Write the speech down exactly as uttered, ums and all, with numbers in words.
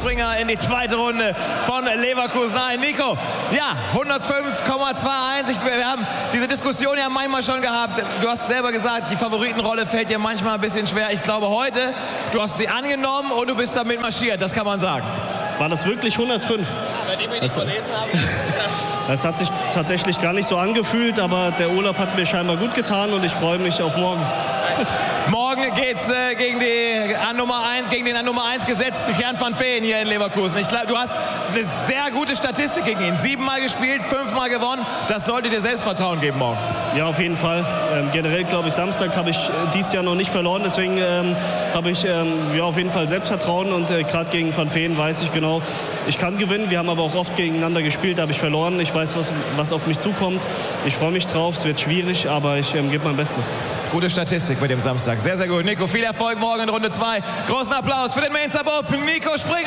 Springer in die zweite Runde von Leverkusen ein. Nico, ja, hundertfünf Komma einundzwanzig. Ich, wir haben diese Diskussion ja manchmal schon gehabt. Du hast selber gesagt, die Favoritenrolle fällt dir manchmal ein bisschen schwer. Ich glaube heute, du hast sie angenommen und du bist damit marschiert. Das kann man sagen. War das wirklich hundertfünf? Ja, bei dem ich nicht verlesen habe. Das hat sich tatsächlich gar nicht so angefühlt, aber der Urlaub hat mir scheinbar gut getan und ich freue mich auf morgen. Morgen geht's äh, gegen, die, an Nummer eins, gegen den an Nummer eins gesetzten Gern van Veen hier in Leverkusen. Ich glaube, du hast eine sehr gute Statistik gegen ihn. Siebenmal gespielt, fünfmal gewonnen. Das sollte dir Selbstvertrauen geben morgen. Ja, auf jeden Fall. Ähm, generell glaube ich, Samstag habe ich äh, dieses Jahr noch nicht verloren. Deswegen ähm, habe ich ähm, ja, auf jeden Fall Selbstvertrauen. Und äh, gerade gegen Van Veen weiß ich genau, ich kann gewinnen. Wir haben aber auch oft gegeneinander gespielt, da habe ich verloren. Ich weiß, was, was auf mich zukommt. Ich freue mich drauf. Es wird schwierig, aber ich ähm, gebe mein Bestes. Gute Statistik mit dem Samstag. Sehr, sehr gut. Nico, viel Erfolg morgen in Runde zwei. Großen Applaus für den Mainzer Bob, Nico Springer.